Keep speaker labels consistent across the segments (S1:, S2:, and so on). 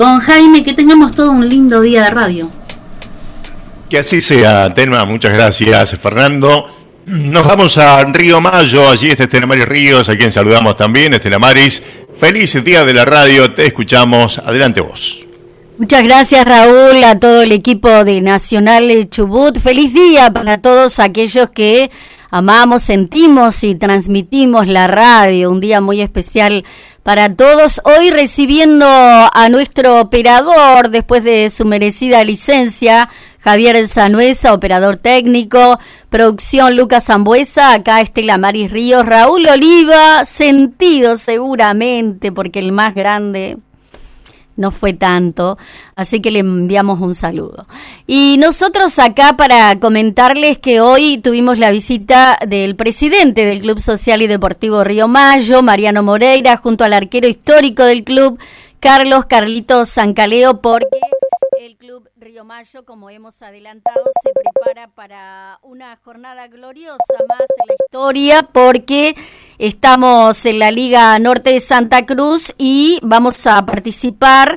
S1: Don Jaime, que tengamos todo un lindo día de radio.
S2: Que así sea, Telma, muchas gracias, Fernando. Nos vamos a Río Mayo, allí está Estela Maris Ríos, a quien saludamos también. Estela Maris, feliz día de la radio, te escuchamos, adelante vos.
S3: Muchas gracias, Raúl, a todo el equipo de Nacional Chubut. Feliz día para todos aquellos que amamos, sentimos y transmitimos la radio. Un día muy especial para todos. Hoy recibiendo a nuestro operador, después de su merecida licencia, Javier Sanuesa, operador técnico, producción Lucas Zambuesa, acá Estela Maris Ríos, Raúl Oliva, sentido seguramente, porque el más grande no fue tanto, así que le enviamos un saludo. Y nosotros acá para comentarles que hoy tuvimos la visita del presidente del Club Social y Deportivo Río Mayo, Mariano Moreira, junto al arquero histórico del club, Carlitos Zancaleo, porque el Club Río Mayo, como hemos adelantado, se prepara para una jornada gloriosa más en la historia, porque estamos en la Liga Norte de Santa Cruz y vamos a participar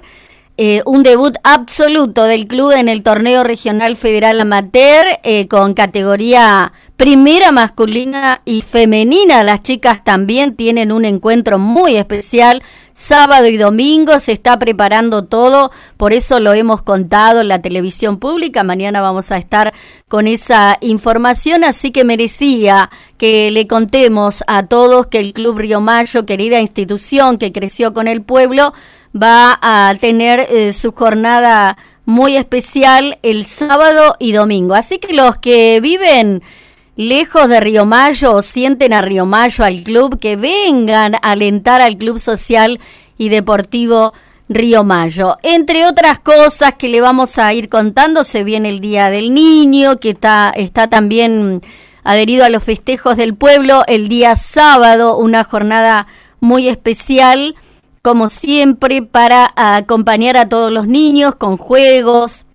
S3: un debut absoluto del club en el torneo regional federal amateur con categoría primera masculina y femenina. Las chicas también tienen un encuentro muy especial. Sábado y domingo se está preparando todo, por eso lo hemos contado en la televisión pública. Mañana vamos a estar con esa información, así que merecía que le contemos a todos que el Club Río Mayo, querida institución que creció con el pueblo, va a tener su jornada muy especial el sábado y domingo. Así que los que viven lejos de Río Mayo o sienten a Río Mayo, al club, que vengan a alentar al Club Social y Deportivo Río Mayo. Entre otras cosas que le vamos a ir contando, se viene el Día del Niño, que está también adherido a los festejos del pueblo. El día sábado, una jornada muy especial, como siempre, para acompañar a todos los niños con juegos,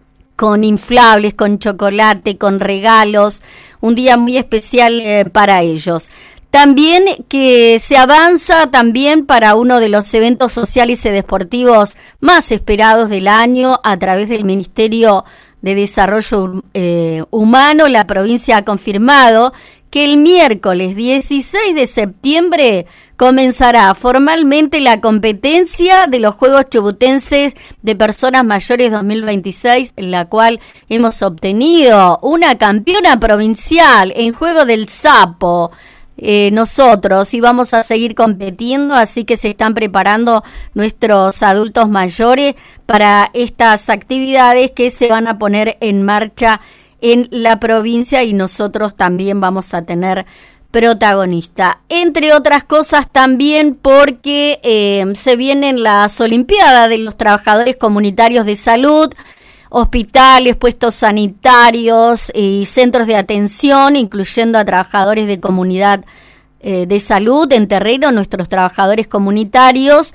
S3: con inflables, con chocolate, con regalos, un día muy especial para ellos. También que se avanza también para uno de los eventos sociales y deportivos más esperados del año a través del Ministerio de Desarrollo Humano. La provincia ha confirmado que el miércoles 16 de septiembre comenzará formalmente la competencia de los Juegos Chubutenses de Personas Mayores 2026, en la cual hemos obtenido una campeona provincial en Juego del Sapo. Nosotros y vamos a seguir compitiendo, así que se están preparando nuestros adultos mayores para estas actividades que se van a poner en marcha en la provincia y nosotros también vamos a tener protagonista. Entre otras cosas también porque se vienen las Olimpiadas de los Trabajadores Comunitarios de Salud, hospitales, puestos sanitarios y centros de atención, incluyendo a trabajadores de comunidad de salud en terreno. Nuestros trabajadores comunitarios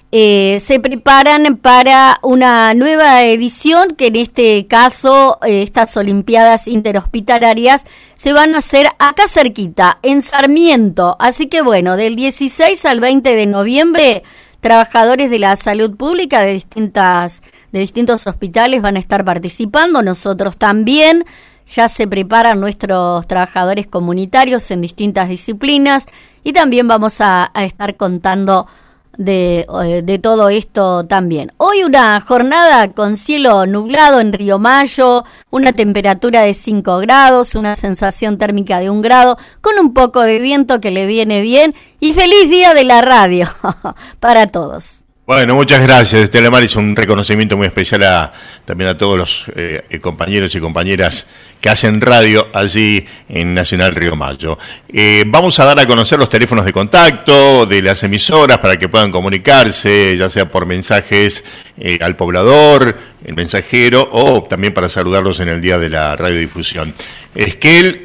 S3: se preparan para una nueva edición, que en este caso estas Olimpiadas Interhospitalarias se van a hacer acá cerquita, en Sarmiento. Así que bueno, del 16 al 20 de noviembre, trabajadores de la salud pública de distintos hospitales van a estar participando. Nosotros también. Ya se preparan nuestros trabajadores comunitarios en distintas disciplinas y también vamos a estar contando de todo esto también. Hoy una jornada con cielo nublado en Río Mayo, una temperatura de 5 grados, una sensación térmica de 1 grado, con un poco de viento que le viene bien, y feliz día de la radio para todos.
S2: Bueno, muchas gracias, Estela Maris. Un reconocimiento muy especial también a todos los compañeros y compañeras que hacen radio allí en Nacional Río Mayo. Vamos a dar a conocer los teléfonos de contacto de las emisoras para que puedan comunicarse, ya sea por mensajes al poblador, el mensajero, o también para saludarlos en el día de la radiodifusión. Esquel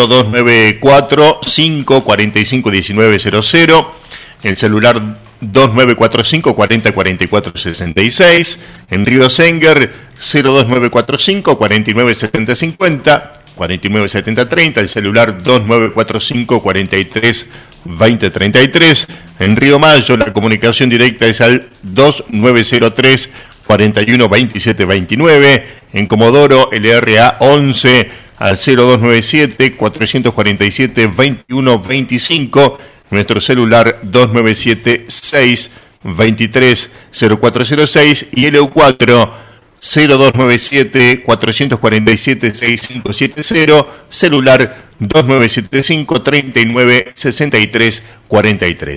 S2: 0294 545 1900, el celular 2945 40 44 66, en Río Senguer 02945 49 70 50, 49 70 30, el celular 2945 43 2033. En Río Mayo la comunicación directa es al 2903 41 27 29. En Comodoro LRA 11 al 0297 447 21 25. Nuestro celular 297 623 0406 y LU4 0297 447 6570, celular 2975 39 63 43.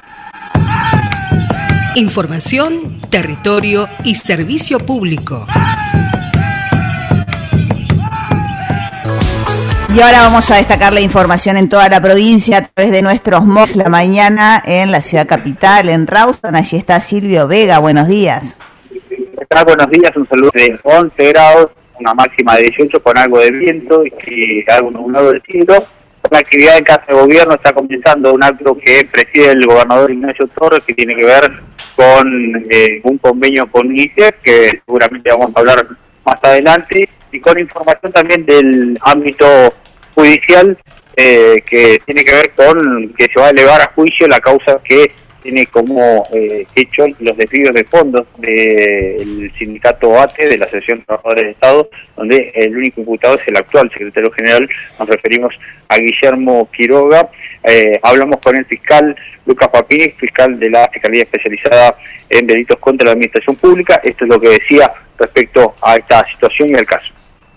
S4: Información, territorio y servicio público.
S5: Y ahora vamos a destacar la información en toda la provincia a través de nuestros MOS la mañana en la ciudad capital, en Rawson. Allí está Silvio Vega. Buenos días.
S6: Buenos días, un saludo de 11 grados, una máxima de 18 con algo de viento y algo nublado del cielo. La actividad en Casa de Gobierno está comenzando un acto que preside el gobernador Ignacio Torres, que tiene que ver con un convenio con UNICEF, que seguramente vamos a hablar más adelante, y con información también del ámbito judicial, que tiene que ver con que se va a elevar a juicio la causa que tiene como hecho los desvíos de fondos del sindicato ATE, de la Asociación de Trabajadores del Estado, donde el único imputado es el actual secretario general. Nos referimos a Guillermo Quiroga. Hablamos con el fiscal Lucas Papini, fiscal de la Fiscalía Especializada en Delitos contra la Administración Pública. Esto es lo que decía respecto a esta situación y al caso.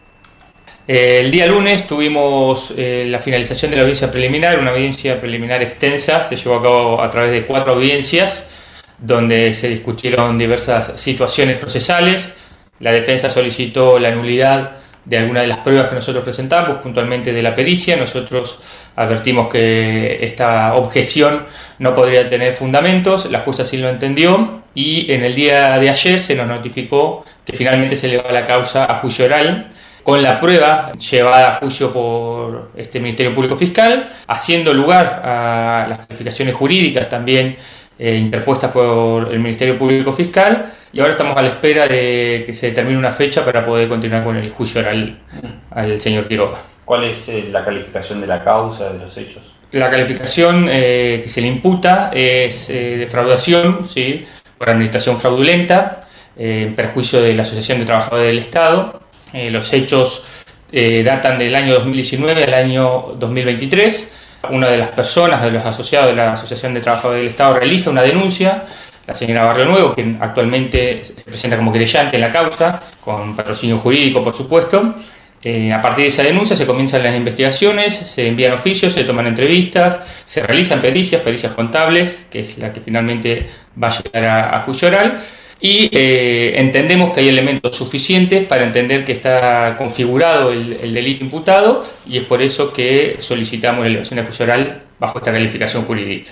S7: El día lunes tuvimos la finalización de la audiencia preliminar, una audiencia preliminar extensa, se llevó a cabo a través de 4 audiencias, donde se discutieron diversas situaciones procesales. La defensa solicitó la nulidad de algunas de las pruebas que nosotros presentamos, puntualmente de la pericia. Nosotros advertimos que esta objeción no podría tener fundamentos, la jueza sí lo entendió, y en el día de ayer se nos notificó que finalmente se elevó la causa a juicio oral, con la prueba llevada a juicio por este Ministerio Público Fiscal, haciendo lugar a las calificaciones jurídicas también interpuestas por el Ministerio Público Fiscal, y ahora estamos a la espera de que se determine una fecha para poder continuar con el juicio oral al señor Quiroga.
S8: ¿Cuál es la calificación de la causa, de los hechos?
S7: La calificación que se le imputa es defraudación, ¿sí?, por administración fraudulenta, en perjuicio de la Asociación de Trabajadores del Estado. Los hechos datan del año 2019 al año 2023. Una de las personas, de los asociados de la Asociación de Trabajadores del Estado, realiza una denuncia, la señora Barrio Nuevo, que actualmente se presenta como querellante en la causa, con patrocinio jurídico, por supuesto. A partir de esa denuncia se comienzan las investigaciones, se envían oficios, se toman entrevistas, se realizan pericias contables, que es la que finalmente va a llegar a juicio oral. Y entendemos que hay elementos suficientes para entender que está configurado el delito imputado, y es por eso que solicitamos la elevación a juicio oral bajo esta calificación jurídica.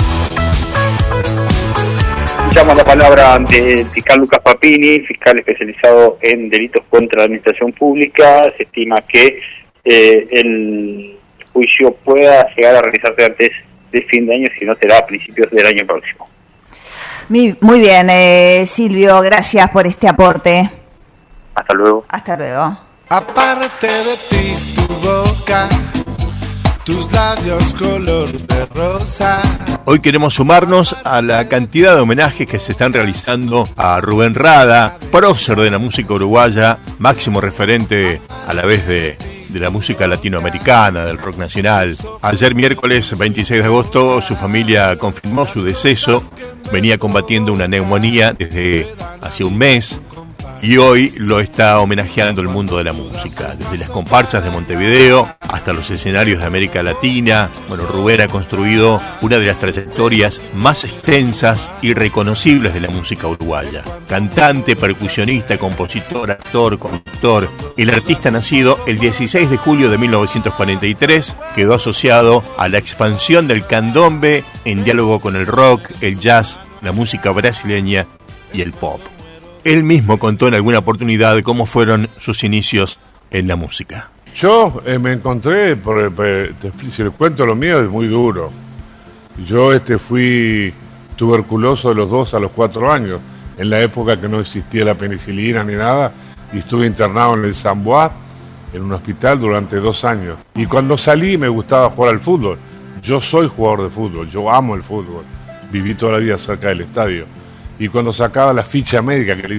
S6: Escuchamos la palabra del fiscal Lucas Papini, fiscal especializado en delitos contra la administración pública. Se estima que el juicio pueda llegar a realizarse antes de fin de año, si no será a principios del año próximo.
S5: Muy bien, Silvio, gracias por este aporte.
S6: Hasta luego.
S5: Hasta luego.
S9: Aparte de ti, tu boca, tus labios color de rosa.
S2: Hoy queremos sumarnos a la cantidad de homenajes que se están realizando a Rubén Rada, prócer de la música uruguaya, máximo referente a la vez de la música latinoamericana, del rock nacional. Ayer miércoles 26 de agosto su familia confirmó su deceso. Venía combatiendo una neumonía desde hace un mes y hoy lo está homenajeando el mundo de la música, desde las comparsas de Montevideo hasta los escenarios de América Latina. Bueno, Rubén ha construido una de las trayectorias más extensas y reconocibles de la música uruguaya. Cantante, percusionista, compositor, actor, conductor. El artista, nacido el 16 de julio de 1943, quedó asociado a la expansión del candombe en diálogo con el rock, el jazz, la música brasileña y el pop. Él mismo contó en alguna oportunidad cómo fueron sus inicios en la música.
S10: Yo me encontré, si les cuento lo mío, es muy duro. Yo fui tuberculoso de los 2 a los 4 años, en la época que no existía la penicilina ni nada, y estuve internado en el San Bois, en un hospital durante 2 años. Y cuando salí me gustaba jugar al fútbol. Yo soy jugador de fútbol, yo amo el fútbol, viví toda la vida cerca del estadio. Y cuando sacaba la ficha médica que le